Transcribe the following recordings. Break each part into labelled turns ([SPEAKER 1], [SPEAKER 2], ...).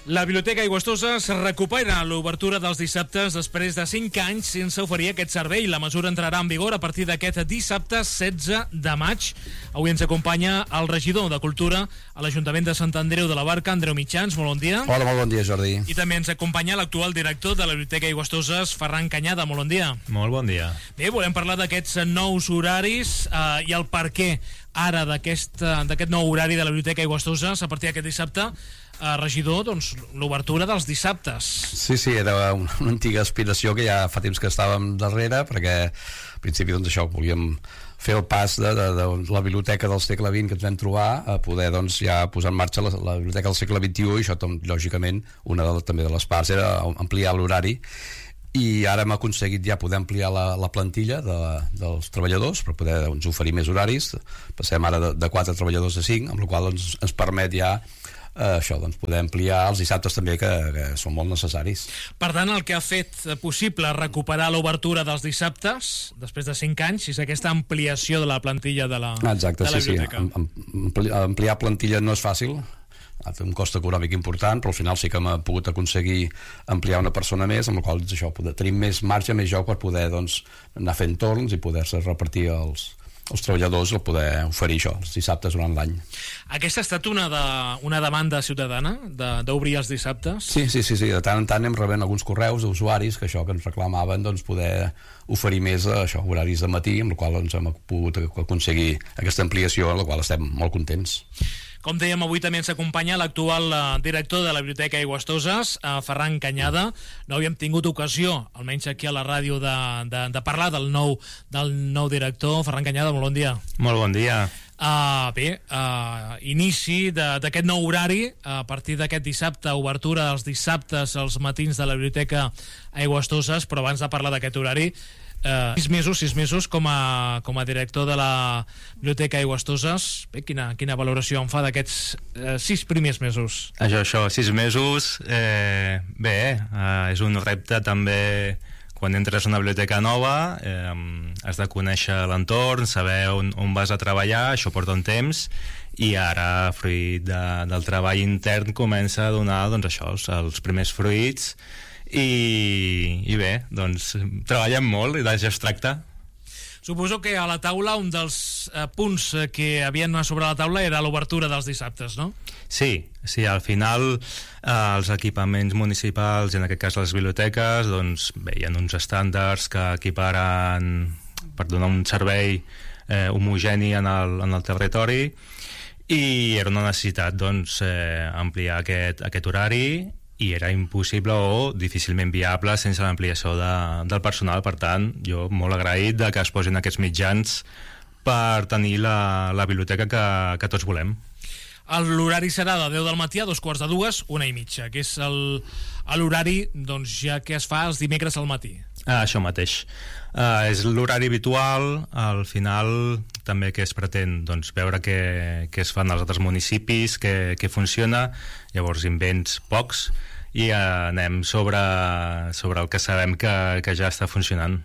[SPEAKER 1] La Biblioteca Aigües-Toses recupera l'obertura dels dissabtes després de 5 anys sense oferir aquest servei. La mesura entrarà en vigor a partir d'aquest dissabte 16 de maig. Avui ens acompanya el regidor de Cultura a l'Ajuntament de Sant Andreu de la Barca, Andreu Mitjans. Molt bon dia.
[SPEAKER 2] Hola, molt bon dia, Jordi.
[SPEAKER 1] I també ens acompanya l'actual director de la Biblioteca Aigües-Toses, Ferran Canyada. Molt bon dia.
[SPEAKER 3] Molt bon dia.
[SPEAKER 1] Bé, volem parlar d'aquests nous horaris i el per què ara d'aquest nou horari de la Biblioteca Aigües-Toses a partir d'aquest dissabte. Regidor, doncs, l'obertura dels dissabtes.
[SPEAKER 2] Sí, era una antiga aspiració que ja fa temps que estàvem darrere, perquè al principi doncs això, volíem fer el pas de la biblioteca del segle XX que ens vam trobar a poder doncs ja posar en marxa la biblioteca del segle XXI, i això lògicament una també de les parts era ampliar l'horari, i ara hem aconseguit ja poder ampliar la plantilla dels treballadors per poder doncs, oferir més horaris. Passem ara de 4 treballadors a 5, amb la qual cosa ens permet ja això, doncs, poder ampliar els dissabtes també, que són molt necessaris.
[SPEAKER 1] Per tant, el que ha fet possible recuperar l'obertura dels dissabtes després de 5 anys és aquesta ampliació de la plantilla de la biblioteca.
[SPEAKER 2] Sí. Ampliar plantilla no és fàcil, ha fet un cost econòmic important, però al final sí que hem pogut aconseguir ampliar una persona més, amb la qual això, tenim més marge, més joc per poder doncs, anar fent torns i poder-se repartir els treballadors, el poder oferir això els dissabtes durant l'any.
[SPEAKER 1] Aquesta ha estat una demanda ciutadana d'obrir els dissabtes?
[SPEAKER 2] Sí, de tant en tant anem rebent alguns correus d'usuaris que ens reclamaven doncs, poder oferir més horaris de matí, amb la qual doncs, hem pogut aconseguir aquesta ampliació, amb la qual estem molt contents.
[SPEAKER 1] Com dèiem, avui també ens acompanya l'actual director de la Biblioteca Aigües-Toses, Ferran Canyada. No havíem tingut ocasió, almenys aquí a la ràdio, de parlar del nou director. Ferran Canyada, molt bon dia.
[SPEAKER 3] Molt bon dia.
[SPEAKER 1] Inici d'aquest nou horari a partir d'aquest dissabte, obertura dels dissabtes als matins de la Biblioteca Aigües-Toses, però abans de parlar d'aquest horari, 6 mesos com a director de la Biblioteca Aigües-Toses. Bé, quina valoració en fa d'aquests 6 primers mesos?
[SPEAKER 3] Això, 6 mesos, és un repte també. Quan entres a una biblioteca nova has de conèixer l'entorn, saber on vas a treballar, això porta un temps, i ara, fruit del treball intern, comença a donar doncs, els primers fruits. I bé, doncs treballem molt i d'això es tracta.
[SPEAKER 1] Suposo que a la taula un dels punts que havien sobre la taula era l'obertura dels dissabtes, no?
[SPEAKER 3] Sí, al final els equipaments municipals, i en aquest cas les biblioteques, doncs bé, hi ha uns estàndards que equiparen per donar un servei homogeni en el territori, i era una necessitat doncs, ampliar aquest horari, i era impossible o difícilment viable sense l'ampliació del personal. Per tant, jo molt agraït de que es posin aquests mitjans per tenir la biblioteca que tots volem.
[SPEAKER 1] L'horari serà de 10 del matí a 2:45, 1:30, que és l'horari doncs, ja que es fa els dimecres al matí.
[SPEAKER 3] Això mateix. És l'horari habitual. Al final també que es pretén doncs, veure què es fan als altres municipis, què funciona. Llavors invents pocs i anem sobre el que sabem que ja està funcionant.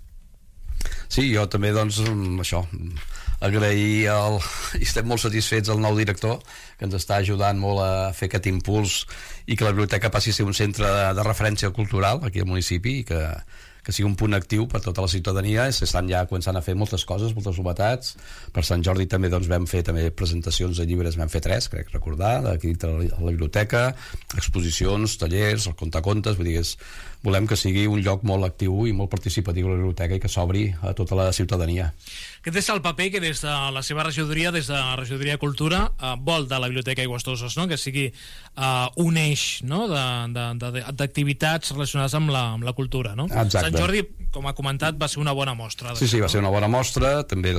[SPEAKER 2] Sí, jo també doncs això, agrair i estem molt satisfets al nou director, que ens està ajudant molt a fer aquest impuls i que la biblioteca passi a ser un centre de referència cultural aquí al municipi, i que sigui un punt actiu per tota la ciutadania. S'estan ja començant a fer moltes coses, moltes novetats. Per Sant Jordi també doncs, vam fer també presentacions de llibres, vam fer 3, crec recordar, aquí a la biblioteca, exposicions, tallers, el contacontes, vull dir, volem que sigui un lloc molt actiu i molt participatiu a la biblioteca i que s'obri a tota la ciutadania.
[SPEAKER 1] Aquest és el paper que des de la seva regidoria, des de la regidoria de Cultura, vol de la Biblioteca Aigües-Toses, no? Que sigui un eix, no? d'activitats relacionades amb la cultura, no?
[SPEAKER 2] Exacte.
[SPEAKER 1] Sant Jordi, com ha comentat, va ser una bona mostra.
[SPEAKER 2] Sí, va ser una bona mostra. També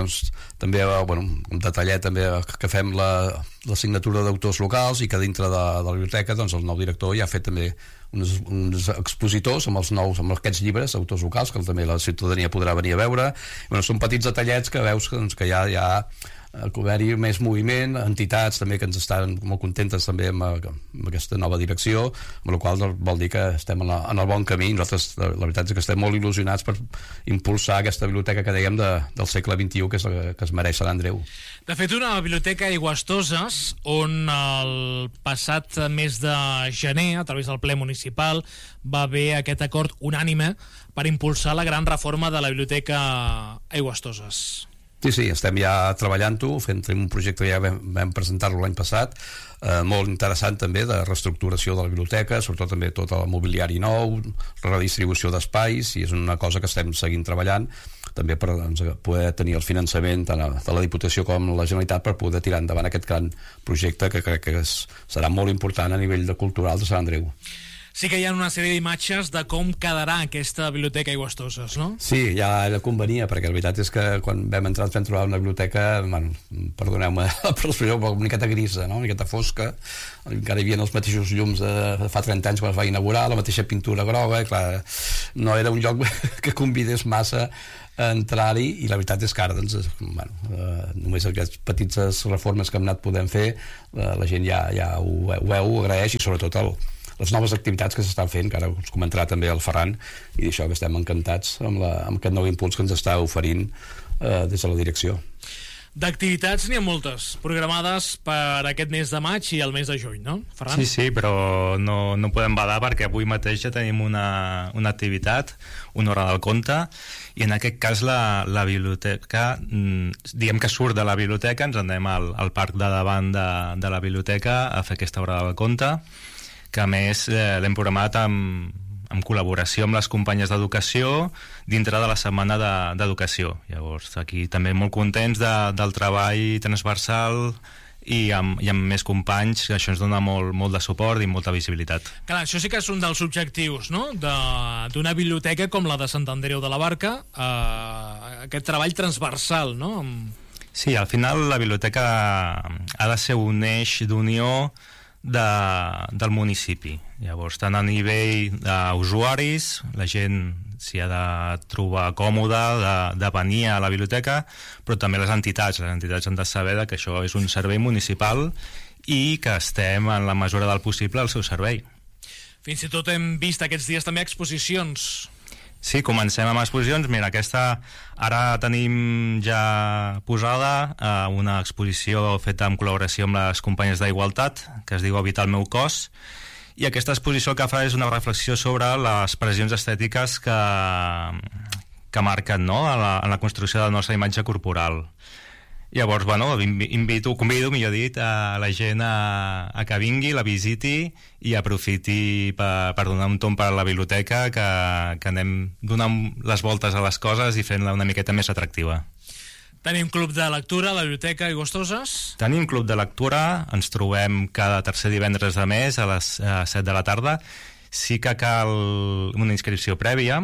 [SPEAKER 2] un detallet també que fem la signatura d'autors locals, i que dintre de la biblioteca doncs, el nou director ja ha fet també uns expositors amb aquests llibres d'autors locals que també la ciutadania podrà venir a veure. Són petits detallets que veus que ja haver-hi més moviment, entitats també que ens estan molt contentes també amb aquesta nova direcció, amb la qual vol dir que estem en el bon camí. Nosaltres la veritat és que estem molt il·lusionats per impulsar aquesta biblioteca que dèiem del segle XXI, que és la que es mereix Sant Andreu.
[SPEAKER 1] De fet, una biblioteca a Aigüestoses on el passat mes de gener, a través del ple municipal, va haver aquest acord unànime per impulsar la gran reforma de la biblioteca Aigüestoses.
[SPEAKER 2] Sí, estem ja treballant-ho, fent un projecte que ja vam presentar-lo l'any passat, molt interessant també, de reestructuració de la biblioteca, sobretot també tot el mobiliari nou, redistribució d'espais, i és una cosa que estem seguint treballant, també per poder tenir el finançament tant de la Diputació com la Generalitat per poder tirar endavant aquest gran projecte que crec que serà molt important a nivell cultural de Sant Andreu.
[SPEAKER 1] Sí que hi ha una sèrie d'imatges de com quedarà aquesta biblioteca Aigüestoses, no?
[SPEAKER 2] Sí, ja convenia, perquè la veritat és que quan vam entrar ens vam trobar una biblioteca, perdoneu-me per l'expressió, una miqueta grisa, no? Una miqueta fosca, encara hi havia els mateixos llums de fa 30 anys quan es va inaugurar, la mateixa pintura groga, i clar, no era un lloc que convidés massa a entrar-hi, i la veritat és que ara doncs, només aquestes petites reformes que hem anat podent fer, la gent ja ho veu, ho agraeix, i sobretot les noves activitats que s'estan fent, que ara us comentarà també el Ferran, i d'això que estem encantats amb aquest nou impuls que ens està oferint des de la direcció.
[SPEAKER 1] D'activitats n'hi ha moltes programades per aquest mes de maig i el mes de juny, no, Ferran?
[SPEAKER 3] Sí, però no podem badar perquè avui mateix ja tenim una activitat, una hora del conte, i en aquest cas la biblioteca, diguem que surt de la biblioteca, ens anem al parc de davant de la biblioteca a fer aquesta hora del conte, que a més l'hem programat en col·laboració amb les companyes d'educació dintre de la setmana d'educació. Llavors, aquí també molt contents del treball transversal i amb més companys, que això ens dona molt de suport i molta visibilitat.
[SPEAKER 1] Clar, això sí que és un dels objectius, no?, d'una biblioteca com la de Sant Andreu de la Barca, aquest treball transversal, no?
[SPEAKER 3] Sí, al final la biblioteca ha de ser un eix d'unió del municipi. Llavors, tant a nivell d'usuaris, la gent s'hi ha de trobar còmoda de venir a la biblioteca, però també les entitats han de saber que això és un servei municipal i que estem en la mesura del possible al seu servei.
[SPEAKER 1] Fins i tot hem vist aquests dies també exposicions.
[SPEAKER 3] Sí, comencem amb exposicions. Mira, aquesta ara tenim ja posada una exposició feta en col·laboració amb les companyes d'Igualtat, que es diu Habitar el meu cos, i aquesta exposició el que fa és una reflexió sobre les pressions estètiques que marquen, no?, en la construcció de la nostra imatge corporal. Llavors, convido, millor dit, a la gent a que vingui, la visiti i aprofiti per donar un tomb per a la biblioteca, que anem donant les voltes a les coses i fent-la una miqueta més atractiva.
[SPEAKER 1] Tenim club de lectura a la biblioteca Aigüestoses?
[SPEAKER 3] Tenim club de lectura, ens trobem cada tercer divendres de mes a les 7 de la tarda. Sí que cal una inscripció prèvia,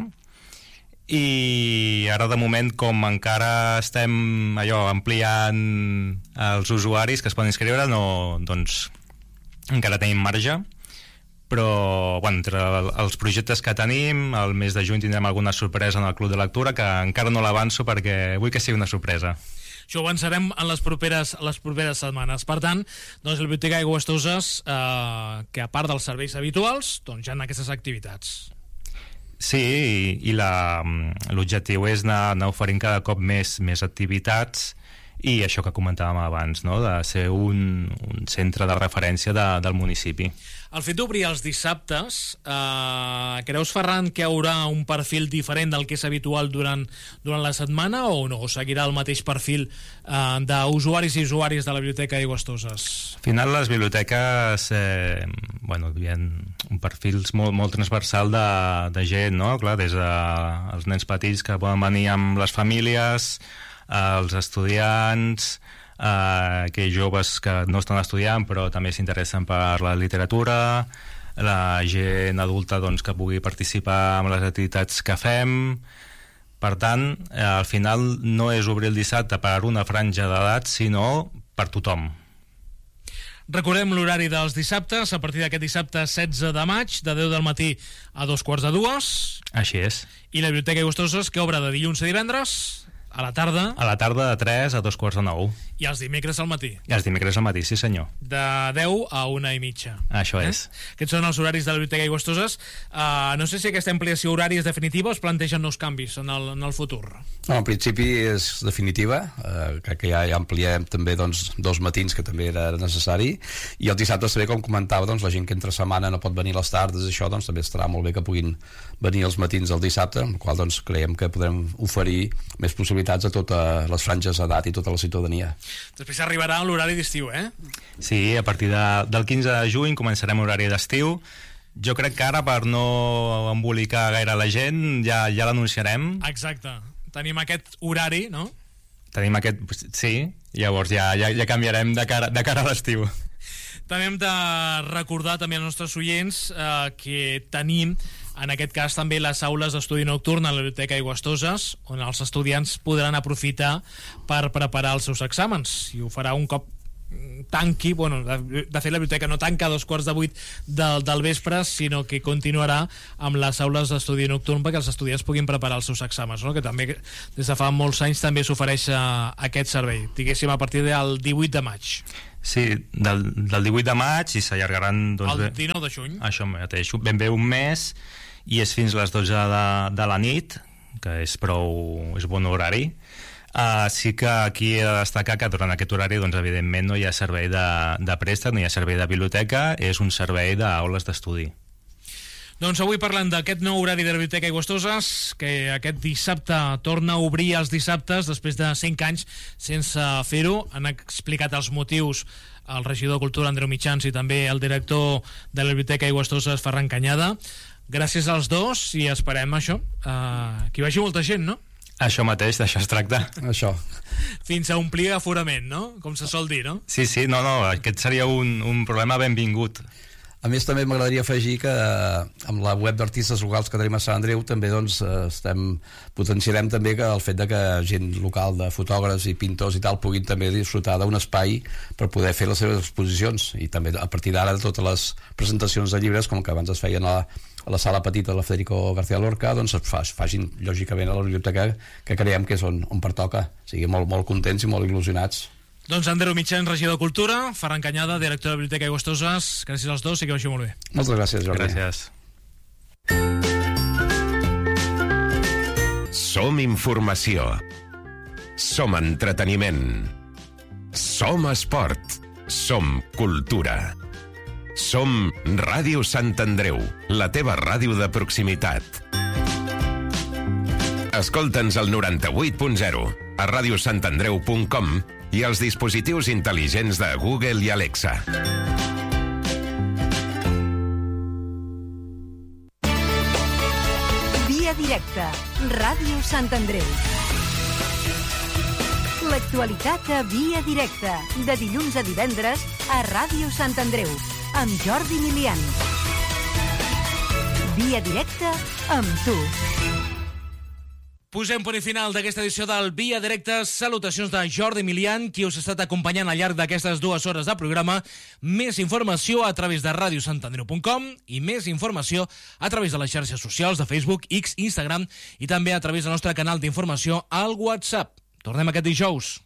[SPEAKER 3] i ara de moment, com encara estem ampliant els usuaris que es poden inscriure, doncs encara tenim marge, però entre els projectes que tenim, al mes de juny tindrem alguna sorpresa en el club de lectura, que encara no l'avanço perquè vull que sigui una sorpresa.
[SPEAKER 1] Això ho avançarem en les properes setmanes. Per tant, doncs la Biblioteca Aigüestoses, que a part dels serveis habituals, doncs ja en aquestes activitats.
[SPEAKER 3] Sí, i l'objectiu és anar oferint cada cop més activitats, i això que comentàvem abans, no?, de ser un centre de referència del municipi.
[SPEAKER 1] El fet d'obrir els dissabtes, creus, Ferran, que hi haurà un perfil diferent del que és habitual durant la setmana, o no? O seguirà el mateix perfil d'usuaris i usuàries de la Biblioteca Aigüestoses?
[SPEAKER 3] Al final, les biblioteques hi ha un perfil molt transversal de gent, no? Clar, des dels nens petits que poden venir amb les famílies, els estudiants, aquells joves que no estan estudiant però també s'interessen per la literatura, la gent adulta que pugui participar en les activitats que fem. Per tant, al final no és obrir el dissabte per una franja d'edat, sinó per tothom.
[SPEAKER 1] Recordem l'horari dels dissabtes, a partir d'aquest dissabte 16 de maig, de 10 del matí a 2:45.
[SPEAKER 3] Així és.
[SPEAKER 1] I la Biblioteca Aigüestoses, que obre de dilluns a divendres a la tarda.
[SPEAKER 3] A la tarda de 3 a 2:45.
[SPEAKER 1] I els dimecres al matí.
[SPEAKER 3] I els dimecres al matí, sí senyor.
[SPEAKER 1] De 10 a 1:30.
[SPEAKER 3] Això és.
[SPEAKER 1] Aquests són els horaris de la Biblioteca Aigües-Toses. No sé si aquesta ampliació horària és definitiva o es plantegen nous canvis en el futur.
[SPEAKER 2] No, en principi és definitiva. Crec que ja ampliem també doncs, 2 matins, que també era necessari, i els dissabtes també, com comentava, doncs, la gent que entre setmana no pot venir a les tardes, això doncs, també estarà molt bé que puguin venir els matins del dissabte, amb el qual doncs, creiem que podrem oferir més possibilitats a totes les franges d'edat i tota la ciutadania.
[SPEAKER 1] Després arribarà l'horari d'estiu,
[SPEAKER 3] Sí, a partir del 15 de juny començarem l'horari d'estiu. Jo crec que ara, per no embolicar gaire la gent, ja l'anunciarem.
[SPEAKER 1] Exacte. Tenim aquest horari, no?
[SPEAKER 3] Tenim aquest... Sí, llavors ja canviarem de cara a l'estiu.
[SPEAKER 1] També hem de recordar també als nostres oients que tenim, en aquest cas, també les aules d'estudi nocturn a la Biblioteca Aigües-Toses, on els estudiants podran aprofitar per preparar els seus exàmens, i ho farà un cop tanqui, de fet la biblioteca no tanca a 7:15 del vespre, sinó que continuarà amb les aules d'estudi nocturn perquè els estudiants puguin preparar els seus exàmens, no? Que també des de fa molts anys també s'ofereix aquest servei, diguéssim a partir del 18 de maig.
[SPEAKER 3] Sí, del 18 de maig, i s'allargaran
[SPEAKER 1] el 19 de juny.
[SPEAKER 3] Això mateix, ben bé un mes, i és fins a les 12 de la nit, que és bon horari. Sí que aquí he de destacar que durant aquest horari, doncs, evidentment, no hi ha servei de préstec, no hi ha servei de biblioteca, és un servei d'aules d'estudi.
[SPEAKER 1] Doncs avui parlant d'aquest nou horari de la Biblioteca Aigües-Toses, que aquest dissabte torna a obrir els dissabtes després de 5 anys sense fer-ho. Han explicat els motius el regidor de Cultura, Andreu Mitjans, i també el director de la Biblioteca Aigües-Toses, Ferran Canyada. Gràcies als dos, i esperem això, que hi vagi molta gent, no?
[SPEAKER 3] Això mateix, d'això es tracta.
[SPEAKER 2] Això.
[SPEAKER 1] Fins a omplir aforament, no? Com se sol dir, no?
[SPEAKER 3] Sí, no, aquest seria un problema benvingut.
[SPEAKER 2] A més, també m'agradaria afegir que amb la web d'artistes locals que tenim a Sant Andreu també doncs, potenciarem també que el fet de que gent local de fotògrafs i pintors i tal puguin també disfrutar d'un espai per poder fer les seves exposicions, i també a partir d'ara totes les presentacions de llibres, com que abans es feien a la sala petita de la Federico García Lorca, doncs es facin lògicament a la biblioteca, que creiem que és on pertoca. O sigui, molt contents i molt il·lusionats.
[SPEAKER 1] Doncs Andreu Mitjans, regidor de Cultura, Ferran Canyada, director de la Biblioteca Aigües-Toses, gràcies als dos i que vagi molt bé.
[SPEAKER 2] Moltes gràcies, Jordi.
[SPEAKER 3] Gràcies.
[SPEAKER 4] Som informació. Som entreteniment. Som esport. Som cultura. Som Ràdio Sant Andreu, la teva ràdio de proximitat. Escolta'ns al 98.0, a radiosantandreu.com i als dispositius intel·ligents de Google i Alexa.
[SPEAKER 5] Via directa, Ràdio Sant Andreu. L'actualitat a Via directa, de dilluns a divendres a Ràdio Sant Andreu, amb Jordi Milian. Via directa amb tu.
[SPEAKER 1] Posem punt i final d'aquesta edició del Via Directa. Salutacions de Jordi Milian, qui us ha estat acompanyant al llarg d'aquestes 2 hores de programa. Més informació a través de radiosantandreu.com i més informació a través de les xarxes socials de Facebook, X, Instagram i també a través del nostre canal d'informació al WhatsApp. Tornem aquest dijous.